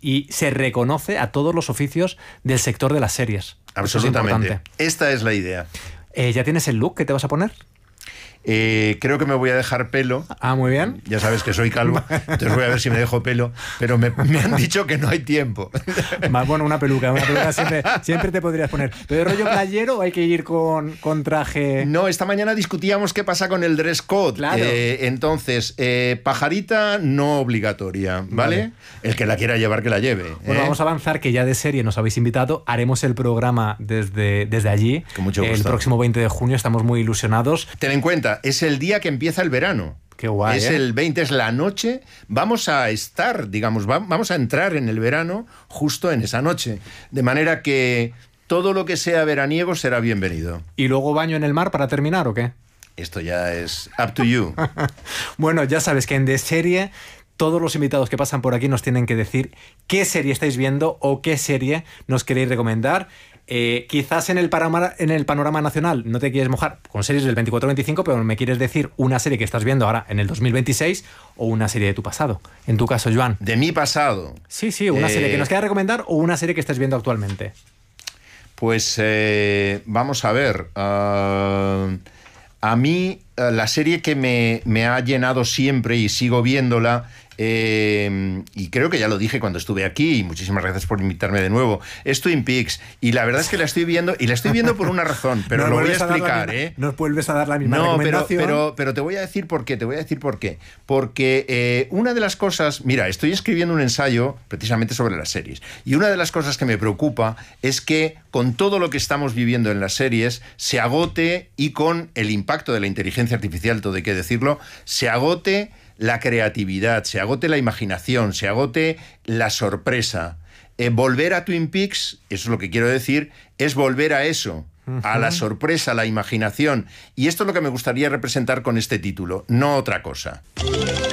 y se reconoce a todos los oficios del sector de las series. Absolutamente. Esta es la idea. ¿Ya tienes el look que te vas a poner? Creo que me voy a dejar pelo. Ah, muy bien. Ya sabes que soy calvo, entonces voy a ver si me dejo pelo, pero me han dicho que no hay tiempo. Más bueno, una peluca siempre te podrías poner. ¿Pero de rollo playero o hay que ir con traje? No, esta mañana discutíamos qué pasa con el dress code. Claro. Entonces, pajarita no obligatoria, ¿vale? El que la quiera llevar, que la lleve. Bueno, vamos a avanzar, que ya de serie nos habéis invitado. Haremos el programa desde allí. Con mucho gusto. El próximo 20 de junio, estamos muy ilusionados. Ten en cuenta, es el día que empieza el verano. Qué guay, es el 20, es la noche. Vamos a estar, digamos, vamos a entrar en el verano justo en esa noche. De manera que todo lo que sea veraniego será bienvenido. ¿Y luego baño en el mar para terminar o qué? Esto ya es up to you. Bueno, ya sabes que en De Serie todos los invitados que pasan por aquí nos tienen que decir qué serie estáis viendo o qué serie nos queréis recomendar. Quizás en el panorama nacional no te quieres mojar con series del 24-25, pero me quieres decir una serie que estás viendo ahora en el 2026 o una serie de tu pasado. En tu caso, Joan. De mi pasado. Sí, una serie que nos quieras recomendar o una serie que estés viendo actualmente. Pues vamos a ver. A mí la serie que me ha llenado siempre y sigo viéndola, y creo que ya lo dije cuando estuve aquí, y muchísimas gracias por invitarme de nuevo, es Twin Peaks, y la verdad es que la estoy viendo por una razón, pero lo voy a explicar. Nos vuelves a dar la misma recomendación. Pero te voy a decir por qué, porque una de las cosas, mira, estoy escribiendo un ensayo precisamente sobre las series, y una de las cosas que me preocupa es que con todo lo que estamos viviendo en las series se agote, y con el impacto de la inteligencia artificial, todo hay que decirlo, se agote la creatividad, se agote la imaginación, se agote la sorpresa. Volver a Twin Peaks, eso es lo que quiero decir, es volver a eso, a la sorpresa, a la imaginación. Y esto es lo que me gustaría representar con este título, no otra cosa.